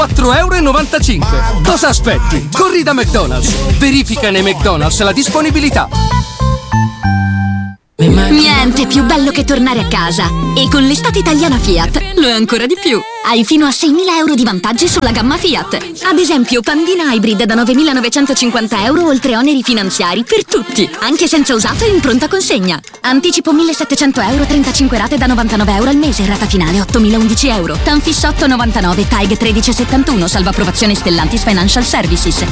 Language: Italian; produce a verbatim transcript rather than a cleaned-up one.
quattro e novantacinque euro. Cosa aspetti? Corri da McDonald's. Verifica nei McDonald's la disponibilità. Niente più bello che tornare a casa. E con l'estate italiana Fiat lo è ancora di più. Hai fino a seimila euro di vantaggi sulla gamma Fiat. Ad esempio Pandina Hybrid da novemilanovecentocinquanta euro oltre oneri finanziari per tutti, anche senza usato e in pronta consegna. Anticipo millesettecento euro, trentacinque rate da novantanove euro al mese, rata finale ottomilaundici euro. Tanfis otto virgola novantanove, T A E G tredici virgola settantuno, salva approvazione Stellantis Financial Services.